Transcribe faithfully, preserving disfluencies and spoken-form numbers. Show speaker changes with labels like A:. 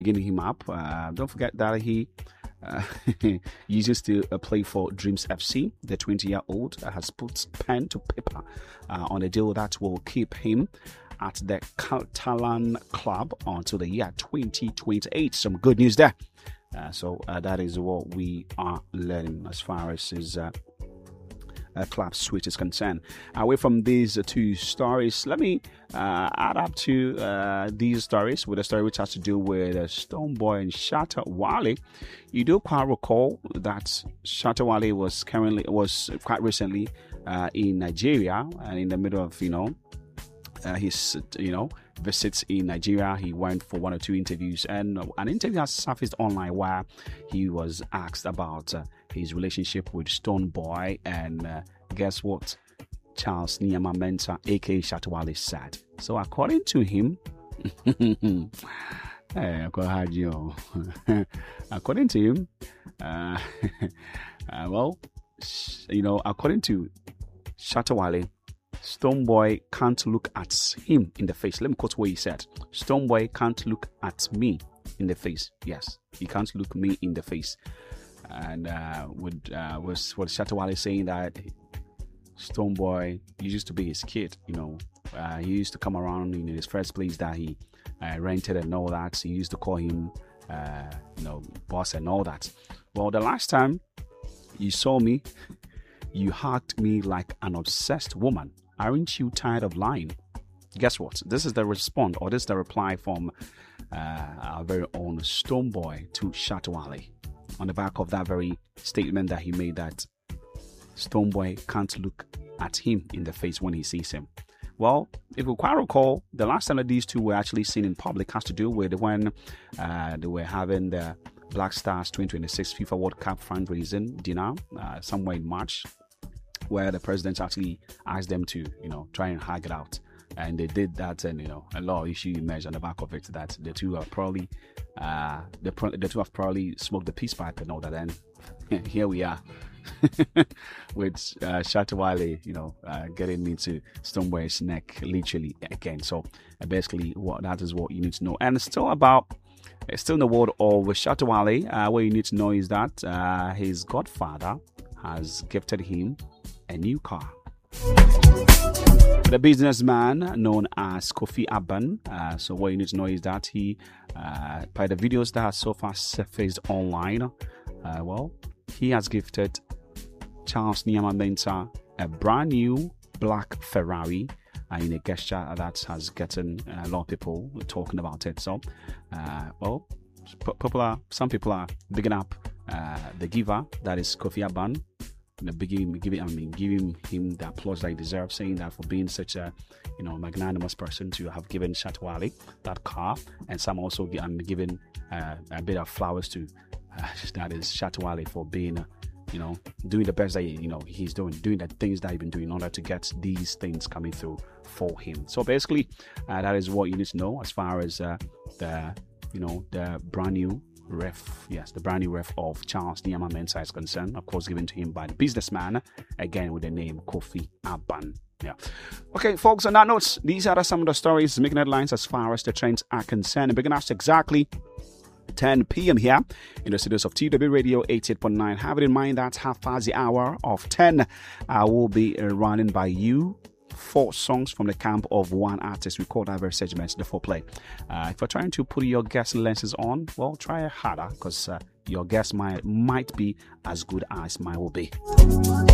A: beginning him up. Uh, don't forget that he uh, uses to uh, play for Dreams F C. The twenty-year-old uh, has put pen to paper uh, on a deal that will keep him at the Catalan club until the year twenty twenty-eight. Some good news there. Uh, so uh, that is what we are learning as far as his uh, uh, club switch is concerned. Away from these uh, two stories, let me uh, add up to uh, these stories with a story which has to do with uh, Stonebwoy and Shatta Wale. You do quite recall that Shatta Wale was currently was quite recently uh, in Nigeria, and in the middle of you know. Uh, his, you know, visits in Nigeria, he went for one or two interviews, and an interview has surfaced online where he was asked about uh, his relationship with Stonebwoy, and uh, guess what? Charles Nyama Mensah, aka Shatta Wale, said. So according to him, hey, according to him, uh, uh, well, you know, according to Shatta Wale, Stonebwoy can't look at him in the face. Let me quote what he said. Stonebwoy can't look at me in the face. Yes, he can't look me in the face. And uh, with, uh, was what Shatta Wale saying that Stonebwoy used to be his kid. You know, uh, he used to come around in his first place that he uh, rented and all that. So he used to call him, uh, you know, boss and all that. Well, the last time you saw me, you hugged me like an obsessed woman. Aren't you tired of lying? Guess what? This is the response, or this is the reply from uh, our very own Stonebwoy to Shatta Wale on the back of that very statement that he made, that Stonebwoy can't look at him in the face when he sees him. Well, if you quite recall, the last time that these two were actually seen in public has to do with when uh, they were having the Black Stars twenty twenty-six FIFA World Cup fundraising dinner uh, somewhere in March, where the president actually asked them to, you know, try and hug it out. And they did that, and, you know, a lot of issue emerged on the back of it that the two are probably, uh, the, the two have probably smoked the peace pipe and all that. And here we are with uh, Shatta Wale, you know, uh, getting into Stonebwoy's neck, literally, again. So uh, basically, what that is what you need to know. And it's still about, it's still in the world of Shatta Wale. Uh, what you need to know is that uh, his godfather has gifted him a new car. The businessman known as Kofi Aban, uh, so what you need to know is that he, uh, by the videos that have so far surfaced online, uh, well, he has gifted Charles Nyama Mensah a brand new black Ferrari, uh, in a gesture that has gotten a lot of people talking about it. So, uh, well, popular, some people are bigging up uh, the giver, that is Kofi Aban. Giving, giving, I mean, giving him the applause that he deserves, saying that for being such a, you know, magnanimous person to have given Shatta Wale that car, and some also I mean, giving uh, a bit of flowers to uh, that is Shatta Wale for being, uh, you know, doing the best that he, you know he's doing, doing the things that he's been doing in order to get these things coming through for him. So basically, uh, that is what you need to know as far as uh, the, you know, the brand new ref, yes, the brand new ref of Charles Nyama Mensah is concerned, of course, given to him by the businessman, again with the name Kofi Aban. Yeah. Okay, folks, on that note, these are some of the stories making headlines as far as the trends are concerned. Beginning at exactly ten p.m. here in the studios of T W Radio eighty-eight point nine. Have it in mind that half past the hour of ten, I will be uh, running by you four songs from the camp of one artist. We call that very segment the foreplay. Uh, if you're trying to put your guest lenses on, well, try harder, because uh, your guest might might be as good as mine will be.